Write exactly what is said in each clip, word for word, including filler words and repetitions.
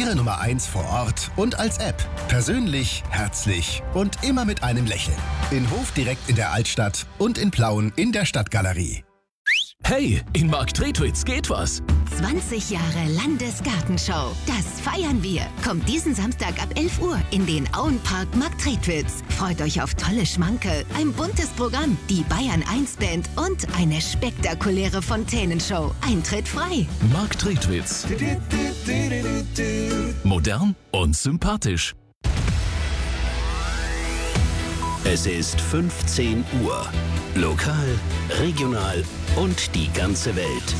Ihre Nummer eins vor Ort und als App. Persönlich, herzlich und immer mit einem Lächeln. In Hof direkt in der Altstadt und in Plauen in der Stadtgalerie. Hey, in Marktredwitz geht was. zwanzig Jahre Landesgartenschau. Das feiern wir. Kommt diesen Samstag ab elf Uhr in den Auenpark Marktredwitz. Freut euch auf tolle Schmankerl, ein buntes Programm, die Bayern eins Band und eine spektakuläre Fontänenshow. Eintritt frei. Marktredwitz. Modern und sympathisch. Es ist fünfzehn Uhr. Lokal, regional und die ganze Welt.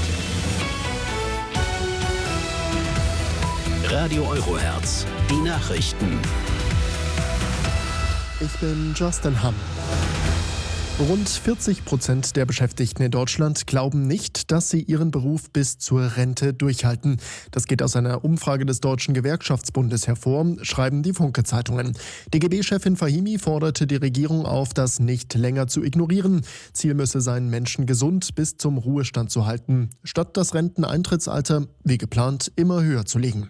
Radio Eurohertz, die Nachrichten. Ich bin Justin Hamm. Rund vierzig Prozent der Beschäftigten in Deutschland glauben nicht, dass sie ihren Beruf bis zur Rente durchhalten. Das geht aus einer Umfrage des Deutschen Gewerkschaftsbundes hervor, schreiben die Funke-Zeitungen. D G B-Chefin Fahimi forderte die Regierung auf, das nicht länger zu ignorieren. Ziel müsse sein, Menschen gesund bis zum Ruhestand zu halten, statt das Renteneintrittsalter, wie geplant, immer höher zu legen.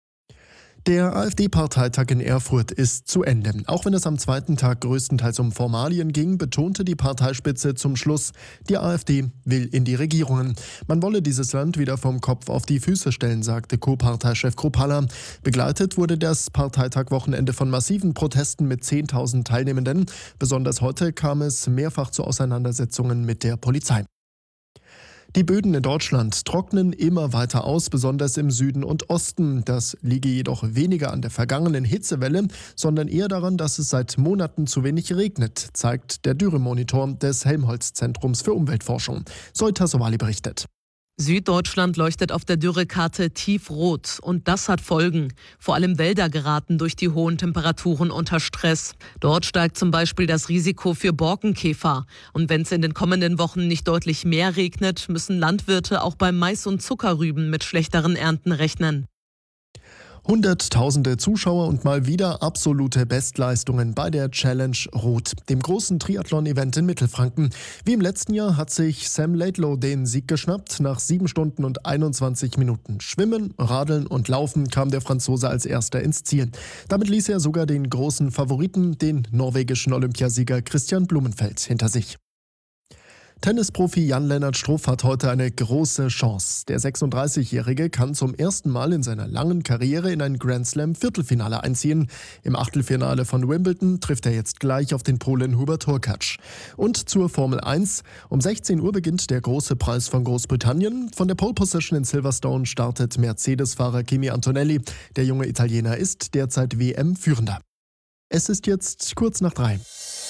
Der AfD-Parteitag in Erfurt ist zu Ende. Auch wenn es am zweiten Tag größtenteils um Formalien ging, betonte die Parteispitze zum Schluss, die AfD will in die Regierungen. Man wolle dieses Land wieder vom Kopf auf die Füße stellen, sagte Co-Parteichef Kruppalla. Begleitet wurde das Parteitag-Wochenende von massiven Protesten mit zehntausend Teilnehmenden. Besonders heute kam es mehrfach zu Auseinandersetzungen mit der Polizei. Die Böden in Deutschland trocknen immer weiter aus, besonders im Süden und Osten. Das liege jedoch weniger an der vergangenen Hitzewelle, sondern eher daran, dass es seit Monaten zu wenig regnet, zeigt der Dürremonitor des Helmholtz-Zentrums für Umweltforschung. Zoe Tassovali berichtet. Süddeutschland leuchtet auf der Dürrekarte tiefrot und das hat Folgen. Vor allem Wälder geraten durch die hohen Temperaturen unter Stress. Dort steigt zum Beispiel das Risiko für Borkenkäfer. Und wenn es in den kommenden Wochen nicht deutlich mehr regnet, müssen Landwirte auch beim Mais und Zuckerrüben mit schlechteren Ernten rechnen. Hunderttausende Zuschauer und mal wieder absolute Bestleistungen bei der Challenge Rot, dem großen Triathlon-Event in Mittelfranken. Wie im letzten Jahr hat sich Sam Laidlow den Sieg geschnappt. Nach sieben Stunden und einundzwanzig Minuten Schwimmen, Radeln und Laufen kam der Franzose als Erster ins Ziel. Damit ließ er sogar den großen Favoriten, den norwegischen Olympiasieger Christian Blumenfeld, hinter sich. Tennisprofi Jan-Lennart Struff hat heute eine große Chance. Der sechsunddreißigjährige kann zum ersten Mal in seiner langen Karriere in ein Grand-Slam-Viertelfinale einziehen. Im Achtelfinale von Wimbledon trifft er jetzt gleich auf den Polen Hubert Hurkacz. Und zur Formel eins. Um sechzehn Uhr beginnt der große Preis von Großbritannien. Von der Pole Position in Silverstone startet Mercedes-Fahrer Kimi Antonelli. Der junge Italiener ist derzeit W M-Führender. Es ist jetzt kurz nach drei.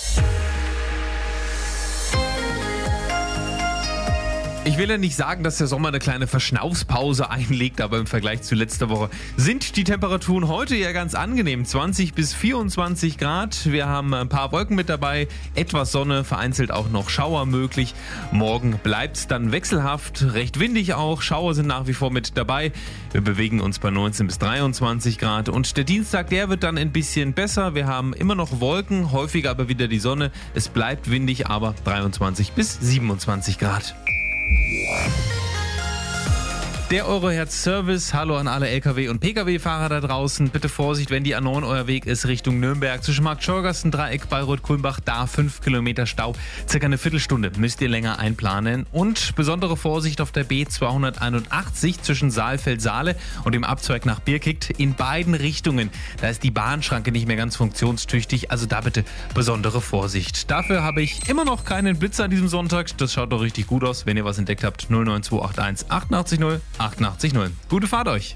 Ich will ja nicht sagen, dass der Sommer eine kleine Verschnaufspause einlegt, aber im Vergleich zu letzter Woche sind die Temperaturen heute ja ganz angenehm. zwanzig bis vierundzwanzig Grad. Wir haben ein paar Wolken mit dabei, etwas Sonne, vereinzelt auch noch Schauer möglich. Morgen bleibt es dann wechselhaft, recht windig auch. Schauer sind nach wie vor mit dabei. Wir bewegen uns bei neunzehn bis dreiundzwanzig Grad. Und der Dienstag, der wird dann ein bisschen besser. Wir haben immer noch Wolken, häufiger aber wieder die Sonne. Es bleibt windig, aber dreiundzwanzig bis siebenundzwanzig Grad. Der Eurohertz-Service, hallo an alle L K W- und P K W-Fahrer da draußen. Bitte Vorsicht, wenn die A neun euer Weg ist Richtung Nürnberg. Zwischen Markt-Schorgassen, Dreieck, Bayreuth-Kulmbach, da fünf Kilometer Stau. Circa eine Viertelstunde müsst ihr länger einplanen. Und besondere Vorsicht auf der B zweihunderteinundachtzig zwischen Saalfeld-Saale und dem Abzweig nach Birkigt in beiden Richtungen. Da ist die Bahnschranke nicht mehr ganz funktionstüchtig, also da bitte besondere Vorsicht. Dafür habe ich immer noch keinen Blitzer an diesem Sonntag. Das schaut doch richtig gut aus. Wenn ihr was entdeckt habt, null neun zwei acht eins achtundachtzig null achtundachtzig null. Gute Fahrt euch!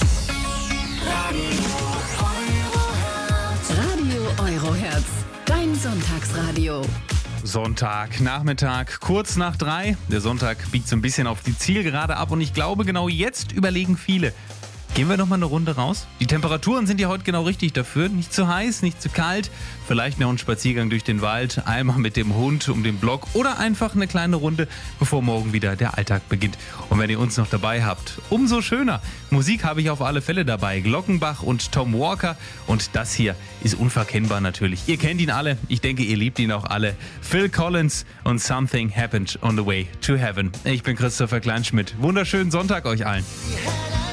Radio Eurohertz, dein Sonntagsradio. Sonntag, Nachmittag, kurz nach drei. Der Sonntag biegt so ein bisschen auf die Zielgerade ab und ich glaube, genau jetzt überlegen viele, gehen wir noch mal eine Runde raus? Die Temperaturen sind ja heute genau richtig dafür. Nicht zu heiß, nicht zu kalt. Vielleicht noch ein Spaziergang durch den Wald, einmal mit dem Hund um den Block oder einfach eine kleine Runde, bevor morgen wieder der Alltag beginnt. Und wenn ihr uns noch dabei habt, umso schöner. Musik habe ich auf alle Fälle dabei. Glockenbach und Tom Walker. Und das hier ist unverkennbar natürlich. Ihr kennt ihn alle. Ich denke, ihr liebt ihn auch alle. Phil Collins und Something Happened on the Way to Heaven. Ich bin Christopher Kleinschmidt. Wunderschönen Sonntag euch allen.